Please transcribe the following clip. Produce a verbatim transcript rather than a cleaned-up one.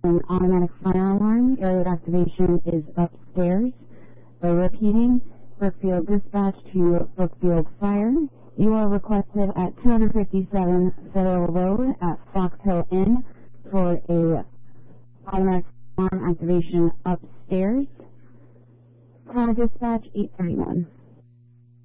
An automatic fire alarm. Area activation is upstairs. So repeating, Brookfield Dispatch to Brookfield Fire. You are requested at two fifty-seven Federal Road at Fox Hill Inn for a automatic alarm activation upstairs. Call dispatch eight thirty-one.